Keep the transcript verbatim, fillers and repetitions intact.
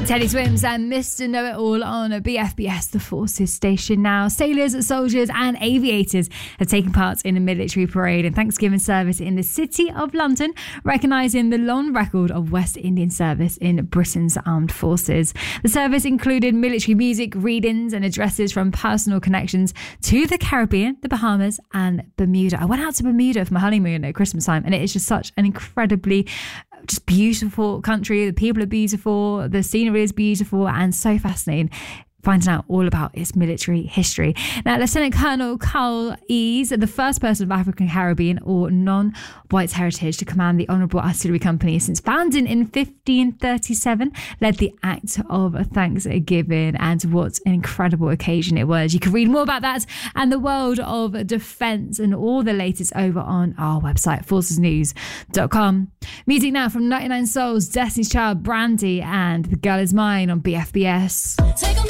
Teddy Swims and Mister Know-It-All on B F B S, the Forces Station now. Sailors, soldiers and aviators have taken part in a military parade and Thanksgiving service in the City of London, recognising the long record of West Indian service in Britain's armed forces. The service included military music, readings and addresses from personal connections to the Caribbean, the Bahamas and Bermuda. I went out to Bermuda for my honeymoon at Christmas time and it is just such an incredibly just beautiful country. The people are beautiful, the scenery is beautiful and so fascinating finding out all about its military history. Now, Lieutenant Colonel Carl is the first person of African, Caribbean or non-white heritage to command the Honourable Artillery Company since founding in fifteen thirty-seven, led the Act of Thanksgiving, and what an incredible occasion it was. You can read more about that and the world of defence and all the latest over on our website, forces news dot com. Music now from ninety-nine Souls, Destiny's Child, Brandy and The Girl Is Mine on B F B S. Take